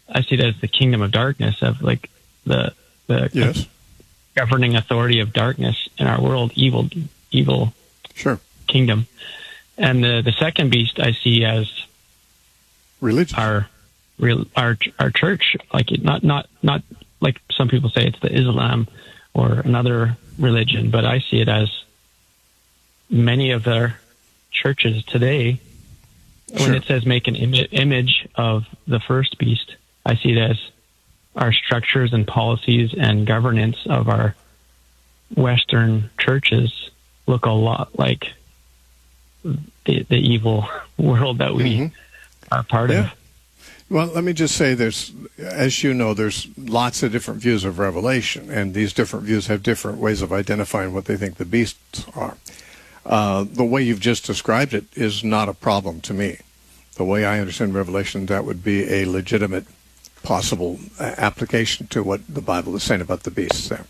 it as the kingdom of darkness, of like the Yes. governing authority of darkness in our world, evil Sure. kingdom. And the second beast I see as Religion. our church, like not like some people say it's the Islam or another religion, but I see it as many of their churches today. When it says make an image of the first beast, I see it as our structures and policies and governance of our Western churches look a lot like the evil world that we are part of. Well, let me just say as you know, there's lots of different views of Revelation, and these different views have different ways of identifying what they think the beasts are. The way you've just described it is not a problem to me. The way I understand Revelation, that would be a legitimate possible application to what the Bible is saying about the beasts there.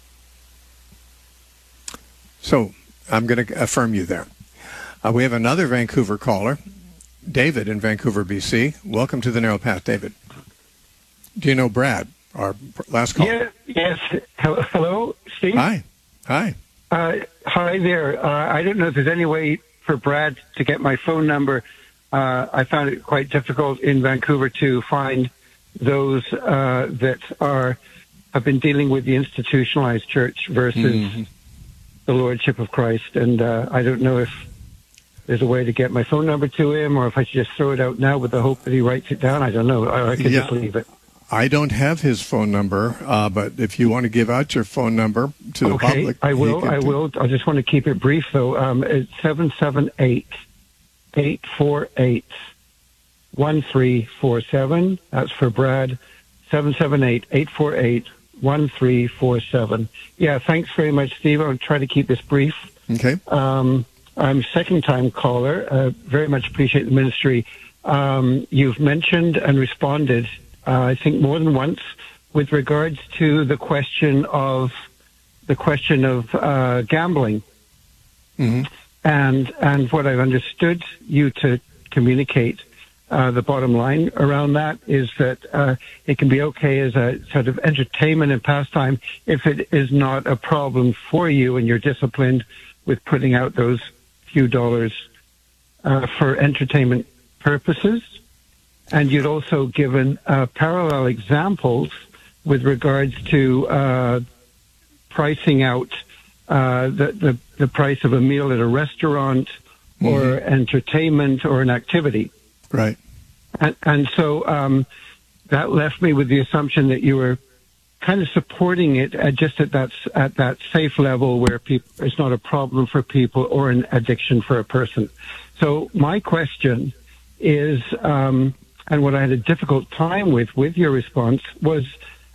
So I'm going to affirm you there. We have another Vancouver caller, David in Vancouver, BC. Welcome to the Narrow Path, David. Do you know Brad, our last caller? Yes. Hello, Steve? Hi. Hi there. I don't know if there's any way for Brad to get my phone number. I found it quite difficult in Vancouver to find those that have been dealing with the institutionalized church versus the Lordship of Christ. And I don't know if there's a way to get my phone number to him, or if I should just throw it out now with the hope that he writes it down. I don't know. I could just leave it. I don't have his phone number, but if you want to give out your phone number to the public. I will. I just want to keep it brief, though. It's 778-848-1347. That's for Brad. 778-848-1347. Yeah, thanks very much, Steve. I'll try to keep this brief. Okay. I'm a second-time caller. Very much appreciate the ministry. You've mentioned and responded, I think more than once, with regards to the question of gambling. And what I've understood you to communicate, the bottom line around that is that it can be okay as a sort of entertainment and pastime if it is not a problem for you and you're disciplined with putting out those few dollars for entertainment purposes. And you'd also given parallel examples with regards to pricing out the price of a meal at a restaurant or entertainment or an activity. Right. And so that left me with the assumption that you were kind of supporting it just at that safe level where it's not a problem for people or an addiction for a person. So my question is, and what I had a difficult time with your response was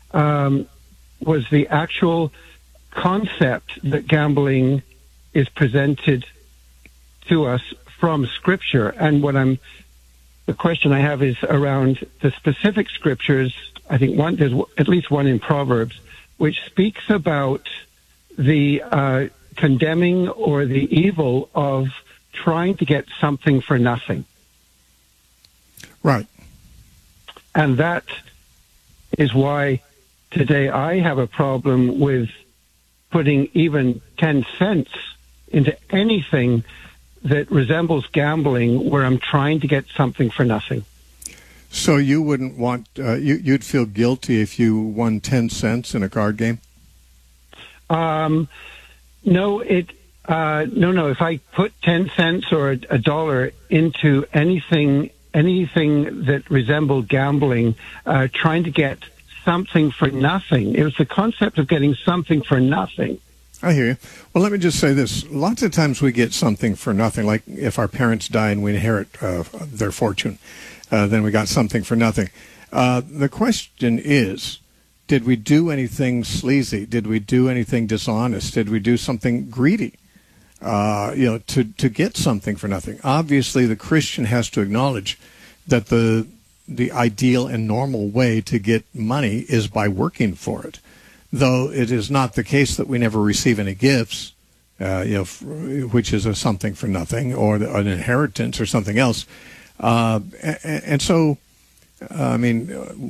the actual concept that gambling is presented to us from Scripture. And the question I have is around the specific scriptures. I think there's at least one in Proverbs, which speaks about the condemning or the evil of trying to get something for nothing. Right. And that is why today I have a problem with putting even 10 cents into anything that resembles gambling where I'm trying to get something for nothing. So you wouldn't want, you'd feel guilty if you won 10 cents in a card game? No. If I put 10 cents or a dollar into anything that resembled gambling, trying to get something for nothing, it was the concept of getting something for nothing. I hear you. Well, let me just say this. Lots of times we get something for nothing, like if our parents die and we inherit their fortune, then we got something for nothing. The question is, did we do anything sleazy? Did we do anything dishonest? Did we do something greedy, to get something for nothing? Obviously, the Christian has to acknowledge that the ideal and normal way to get money is by working for it. Though it is not the case that we never receive any gifts, which is a something for nothing, or an inheritance or something else. And so, I mean,